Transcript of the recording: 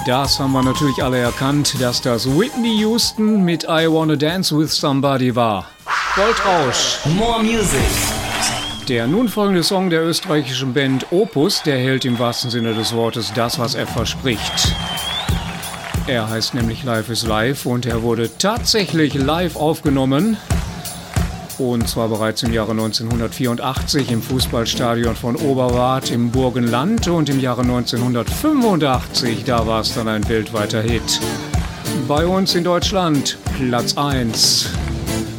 Das haben wir natürlich alle erkannt, dass das Whitney Houston mit I Wanna Dance With Somebody war. Goldrausch. More Music. Der nun folgende Song der österreichischen Band Opus, der hält im wahrsten Sinne des Wortes das, was er verspricht. Er heißt nämlich Life is Life und er wurde tatsächlich live aufgenommen. Und zwar bereits im Jahre 1984 im Fußballstadion von Oberwart im Burgenland und im Jahre 1985, da war es dann ein weltweiter Hit. Bei uns in Deutschland Platz 1.